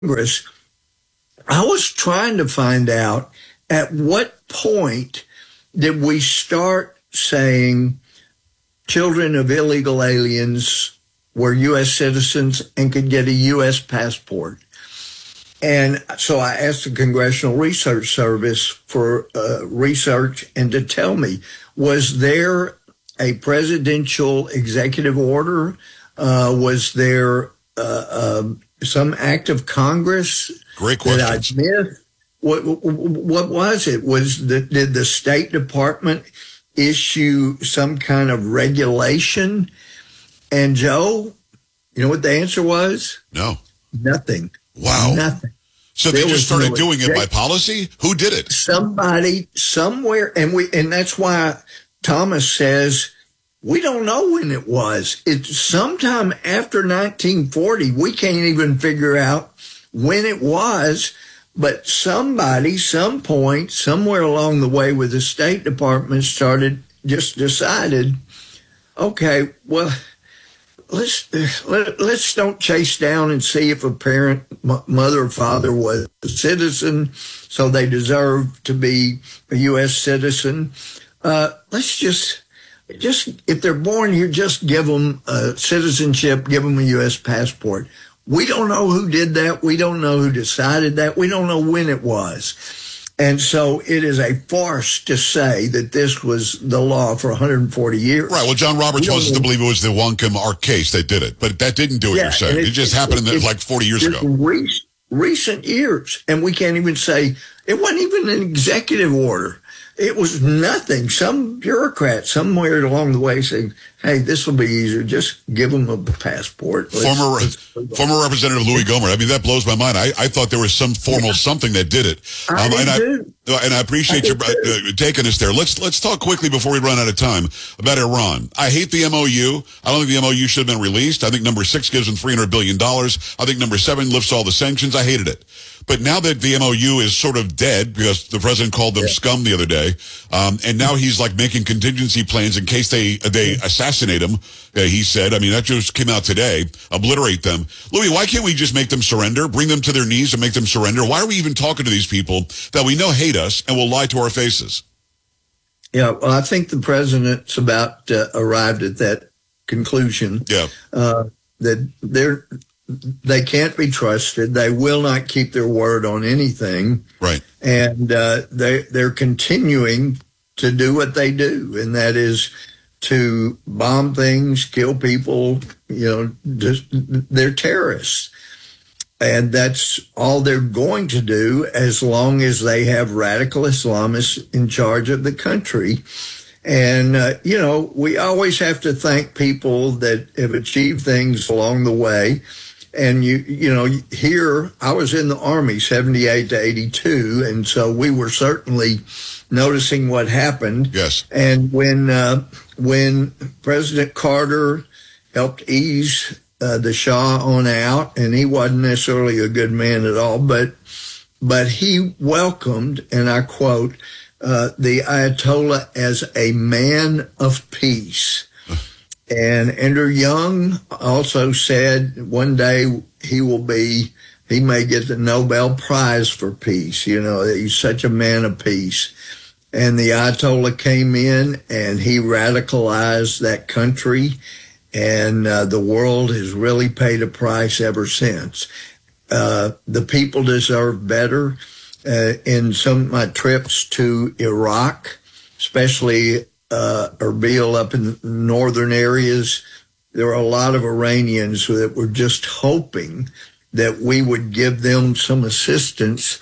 Congress, I was trying to find out at what point did we start saying children of illegal aliens were U.S. citizens and could get a U.S. passport. And so I asked the Congressional Research Service for research and to tell me, was there a presidential executive order? Was there some act of Congress Great question that I missed? What was it? Did the State Department issue some kind of regulation? And Joe, you know what the answer was? No. Nothing. Wow. Nothing. So they just started doing it by policy? Who did it? Somebody, somewhere, and that's why Thomas says we don't know when it was. It's sometime after 1940. We can't even figure out when it was, but somebody, some point, somewhere along the way with the State Department just decided, okay, well, let's don't chase down and see if a parent, mother or father was a citizen, so they deserve to be a U.S. citizen. Let's just if they're born here, just give them citizenship, give them a U.S. passport. We don't know who did that. We don't know who decided that. We don't know when it was. And so it is a farce to say that this was the law for 140 years. Right. Well, John Roberts wants us to believe it was the Whatcom Ark case that did it, but that didn't do it, you're saying. It just happened like 40 years ago. Recent years. And we can't even say it wasn't even an executive order. It was nothing. Some bureaucrat somewhere along the way said, hey, this will be easier. Just give them a passport. Former Representative Louis Gohmert. I mean, that blows my mind. I thought there was some formal something that did it. And I appreciate you taking us there. Let's talk quickly before we run out of time about Iran. I hate the MOU. I don't think the MOU should have been released. I think number 6 gives them $300 billion. I think number 7 lifts all the sanctions. I hated it. But now that the MOU is sort of dead, because the president called them scum the other day, and now he's like making contingency plans in case they assassinate him, he said. I mean, that just came out today. Obliterate them. Louis, why can't we just make them surrender, bring them to their knees and make them surrender? Why are we even talking to these people that we know hate us and will lie to our faces? Yeah, well, I think the president's about arrived at that conclusion. Yeah. That they can't be trusted. They will not keep their word on anything. Right. And they're continuing to do what they do, and that is to bomb things, kill people. They're terrorists. And that's all they're going to do as long as they have radical Islamists in charge of the country. And, we always have to thank people that have achieved things along the way. And, here I was in the Army 78 to 82. And so we were certainly noticing what happened. Yes. And when President Carter helped ease the Shah on out, and he wasn't necessarily a good man at all, but he welcomed, and I quote, the Ayatollah as a man of peace. And Andrew Young also said one day he may get the Nobel Prize for peace. He's such a man of peace. And the Ayatollah came in and he radicalized that country. And the world has really paid a price ever since. The people deserve better. In some of my trips to Iraq, especially Erbil up in the northern areas, there were a lot of Iranians that were just hoping that we would give them some assistance,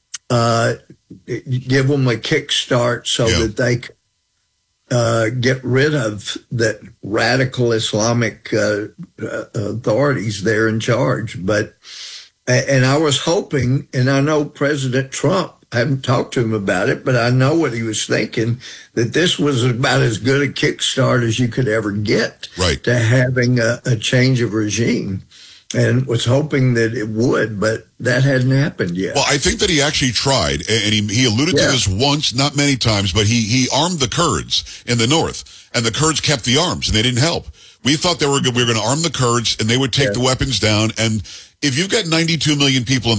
give them a kickstart so that they could get rid of that radical Islamic authorities there in charge. And I was hoping, and I know President Trump, I haven't talked to him about it, but I know what he was thinking, that this was about as good a kickstart as you could ever get to having a change of regime. And was hoping that it would, but that hadn't happened yet. Well, I think that he actually tried, and he alluded to this once, not many times, but he armed the Kurds in the north, and the Kurds kept the arms, and they didn't help. We thought we were going to arm the Kurds, and they would take the weapons down, and if you've got 92 million people in